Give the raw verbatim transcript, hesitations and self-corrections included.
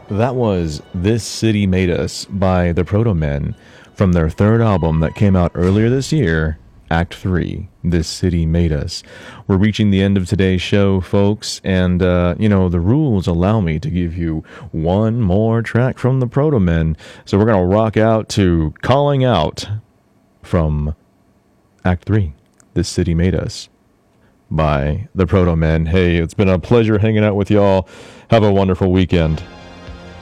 That was This City Made Us by the Proto-Men from their third album that came out earlier this year, Act three, This City Made Us. We're reaching the end of today's show, folks, and, uh, you know, the rules allow me to give you one more track from the Proto-Men, so we're going to rock out to Calling Out from Act three, This City Made Us by the Proto-Men. Hey, it's been a pleasure hanging out with y'all. Have a wonderful weekend.